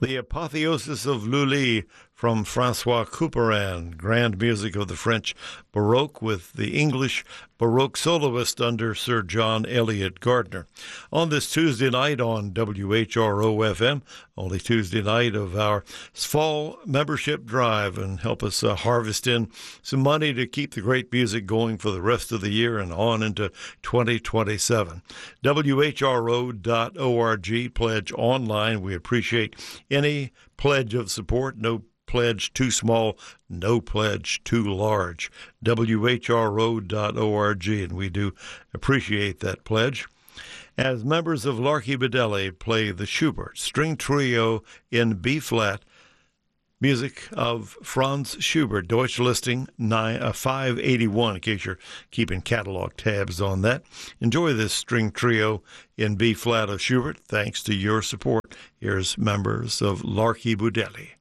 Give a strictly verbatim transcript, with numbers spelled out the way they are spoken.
The Apotheosis of Lully from Francois Couperin, grand music of the French Baroque with the English Baroque soloist under Sir John Eliot Gardiner. On this Tuesday night on W H R O F M, only Tuesday night of our fall membership drive, and help us uh, harvest in some money to keep the great music going for the rest of the year and on into twenty twenty-seven. W H R O dot org, pledge online. We appreciate any pledge of support. No pledge too small, no pledge too large. W H R O dot org, and we do appreciate that pledge. As members of Larky Bedelli play the Schubert String Trio in B-flat, music of Franz Schubert, Deutsche Listing five eighty-one, in case you're keeping catalog tabs on that. Enjoy this string trio in B-flat of Schubert, thanks to your support. Here's members of Larky Bedelli.